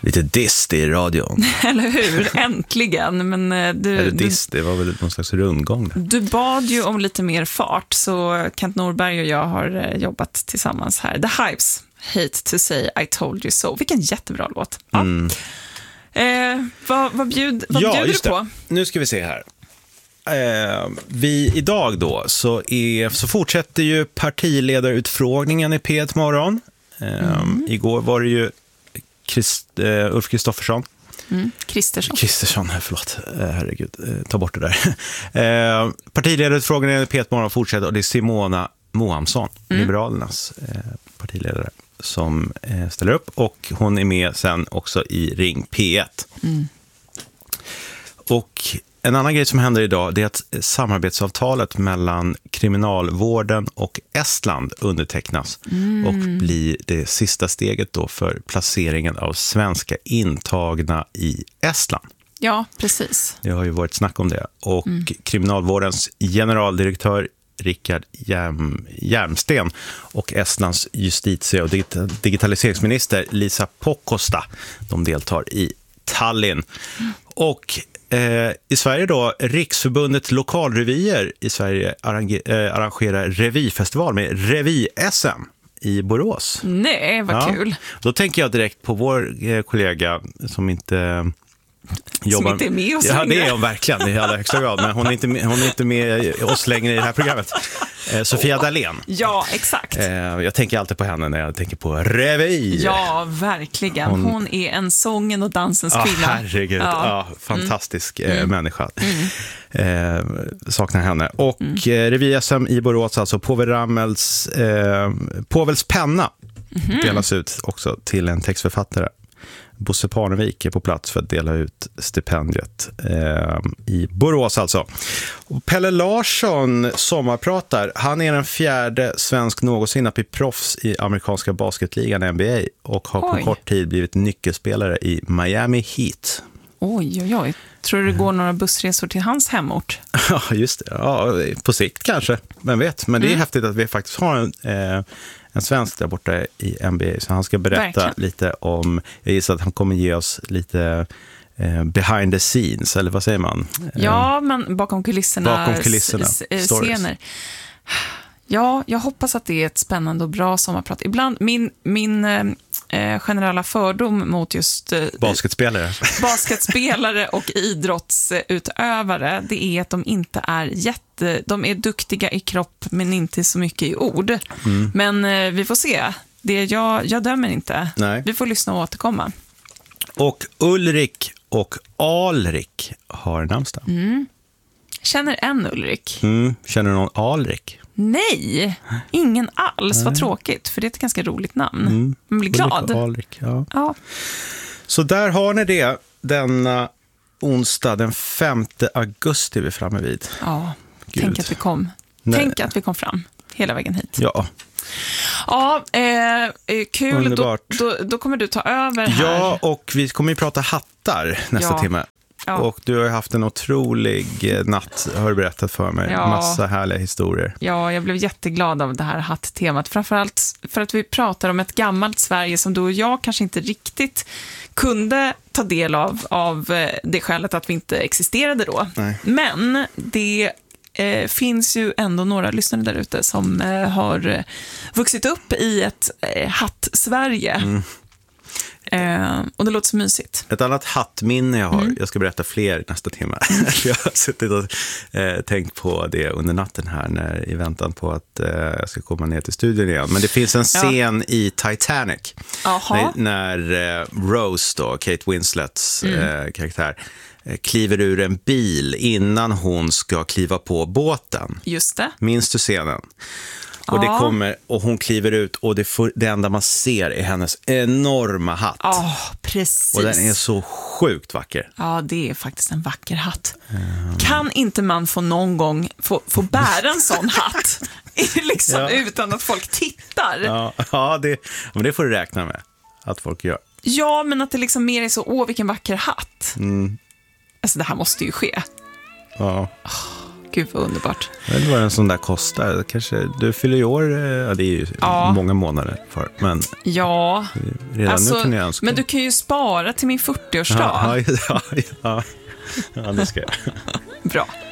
Lite diss i radion. Eller hur? Äntligen. Men Eller diss, det var väl någon slags rundgång där. Du bad ju om lite mer fart, så Kent Norberg och jag har jobbat tillsammans här. The Hives, Hate to say I told you so. Vilken jättebra låt. Ja. Vad bjuder du på? Nu ska vi se här. Idag då så fortsätter ju partiledarutfrågningen i P1 Morgon. Igår var det ju Ulf Kristoffersson. Kristersson, förlåt. Herregud, ta bort det där. Partiledarutfrågningen i P1 Morgon fortsätter, och det är Simona Mohamsson, Liberalernas partiledare, som ställer upp, och hon är med sen också i Ring P1. Och en annan grej som händer idag, det är att samarbetsavtalet mellan kriminalvården och Estland undertecknas och blir det sista steget då för placeringen av svenska intagna i Estland. Ja, precis. Det har ju varit snack om det. Och kriminalvårdens generaldirektör Rickard Järmsten och Estlands justitie- och digitaliseringsminister Lisa Pokosta, de deltar i Tallinn. Och i Sverige då, Riksförbundet Lokalrevyer i Sverige arrangerar revyfestival med Revy-SM i Borås. Nej, vad kul. Då tänker jag direkt på vår kollega som inte jobbar. Som inte är med oss längre. Ja, det är hon verkligen i allra högsta grad, men hon är inte med oss längre i det här programmet. Sofia Dalén. Ja, exakt. Jag tänker alltid på henne när jag tänker på revy. Ja, verkligen. Hon är en sången och dansens kvinna. Herregud. Ja, fantastisk människa. Saknar henne. Och revy-SM i Borås, alltså Povels penna delas ut också till en textförfattare. Bosse Parnevik är på plats för att dela ut stipendiet i Borås alltså. Och Pelle Larsson sommarpratar. Han är den 4:e svensk någonsin att bli proffs i amerikanska basketligan NBA och har på kort tid blivit nyckelspelare i Miami Heat. Oj. Tror du det går några bussresor till hans hemort? Ja, just det. Ja, på sikt kanske. Men vet. Men det är häftigt att vi faktiskt har en svensk där borta i NBA. Så han ska berätta lite om, jag gissar att han kommer ge oss lite behind the scenes, eller vad säger man? Ja, men bakom kulisserna scener. Ja, jag hoppas att det är ett spännande och bra sommarprat. Ibland, min generella fördom mot just basketspelare och idrottsutövare, det är att de inte är de är duktiga i kropp men inte så mycket i ord. Men vi får se. Jag dömer inte. Nej. Vi får lyssna och återkomma. Och Ulrik och Alrik har namnsdag. Känner en Ulrik. Känner du någon Alrik? Nej, ingen alls. Vad tråkigt, för det är ett ganska roligt namn. Man blir glad. Alrik, ja. Så där har ni det denna onsdag den 5 augusti vi är framme vid. Ja, tänk att vi kom. Nej. Tänk att vi kom fram hela vägen hit. Ja. Ja, kul. Då kommer du ta över här. Ja, och vi kommer ju prata hattar nästa timme. Ja. Och du har ju haft en otrolig natt, har du berättat för mig. Ja. Massa härliga historier. Ja, jag blev jätteglad av det här hatttemat. Framförallt för att vi pratar om ett gammalt Sverige som du och jag kanske inte riktigt kunde ta del av det skälet att vi inte existerade då. Nej. Men det finns ju ändå några lyssnare där ute som har vuxit upp i ett hatt-Sverige. Och det låter så mysigt. Ett annat hattminne jag har, jag ska berätta fler nästa timme. Jag har suttit och tänkt på det under natten här i väntan på att jag ska komma ner till studion igen. Men det finns en scen i Titanic när Rose då, Kate Winslets karaktär, kliver ur en bil innan hon ska kliva på båten. Just det. Minns du scenen? Och det kommer, och hon kliver ut och det enda man ser är hennes enorma hatt. Ja, precis. Och den är så sjukt vacker. Ja, det är faktiskt en vacker hatt. Kan inte man få någon gång få bära en sån hatt liksom, utan att folk tittar? Ja, men det får du räkna med att folk gör. Ja, men att det liksom mer är så, vilken vacker hatt. Alltså det här måste ju ske. Ja. Gud vad underbart. Jag vet inte vad en sån där kostar. Kanske, du fyller i år, ja, det är ju många månader för. Men redan nu kan jag önska. Men du kan ju spara till min 40-årsdag. Ja, det ska jag. Bra.